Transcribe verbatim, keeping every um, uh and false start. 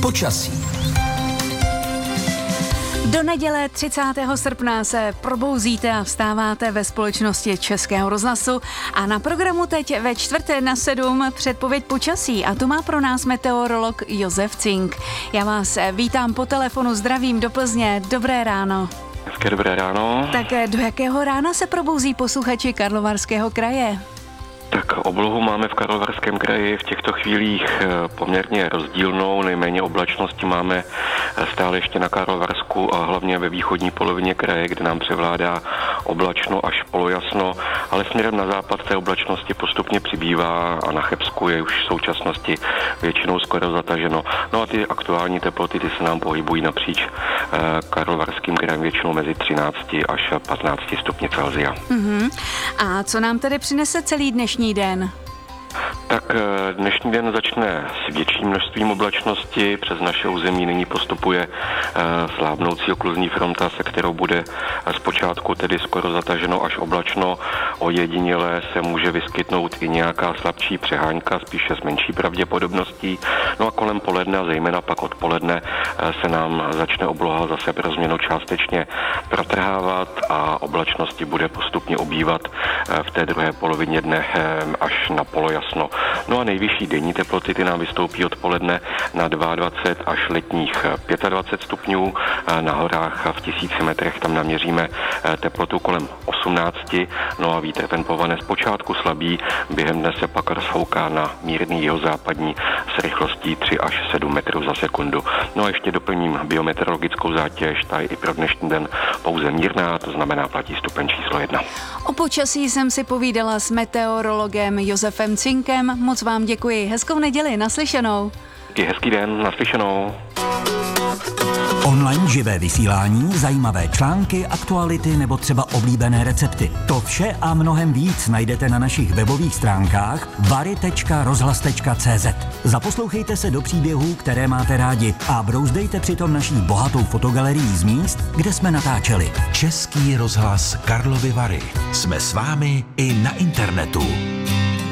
Počasí. Do neděle třicátého srpna se probouzíte a vstáváte ve společnosti Českého rozhlasu a na programu teď ve čtvrté na sedm předpověď počasí a tu má pro nás meteorolog Josef Cink. Já vás vítám po telefonu, zdravím do Plzně, dobré ráno. Hezké dobré ráno. Tak do jakého rána se probouzí posluchači Karlovarského kraje? Tak oblohu máme v Karlovarském kraji v těchto chvílích poměrně rozdílnou, nejméně oblačnosti máme stále ještě na Karlovarsku a hlavně ve východní polovině kraje, kde nám převládá oblačno až polojasno, ale směrem na západ té oblačnosti postupně přibývá a na Chebsku je už v současnosti většinou skoro zataženo. No a ty aktuální teploty ty se nám pohybují napříč Karlovarským krajem většinou mezi třinácti až patnácti stupni Celsia. Uh-huh. A co nám tedy přinese celý dnešní den? Tak dnešní den začne s větším množstvím oblačnosti. Přes naše území nyní postupuje slábnoucí okluzní fronta, se kterou bude zpočátku tedy skoro zataženo až oblačno. Ojediněle se může vyskytnout i nějaká slabší přehánka, spíše s menší pravděpodobností. No a kolem poledne a zejména pak odpoledne se nám začne obloha zase pro změnu částečně protrhávat a oblačnosti bude postupně ubývat v té druhé polovině dne až na polojasno. No a nejvyšší denní teploty ty nám vystoupí odpoledne na dvacet dva až letních dvacet pět stupňů. Na horách v tisíci metrech tam naměříme teplotu kolem osmnácti. No a vítr ten povane zpočátku slabý, během dne se pak rozfouká na mírný jihozápadní s rychlostí tři až sedm metrů za sekundu. No a ještě doplním biometeorologickou zátěž, ta je i pro dnešní den pouze mírná, to znamená platí stupeň číslo jedna. O počasí jsem si povídala s meteorologem Josefem Cinkem. Moc vám děkuji. Hezkou neděli, naslyšenou. Hezký den, naslyšenou. Online živé vysílání, zajímavé články, aktuality nebo třeba oblíbené recepty. To vše a mnohem víc najdete na našich webových stránkách vary tečka rozhlas tečka cé zet. Zaposlouchejte se do příběhů, které máte rádi a brouzdejte přitom naší bohatou fotogalerií z míst, kde jsme natáčeli. Český rozhlas Karlovy Vary. Jsme s vámi i na internetu.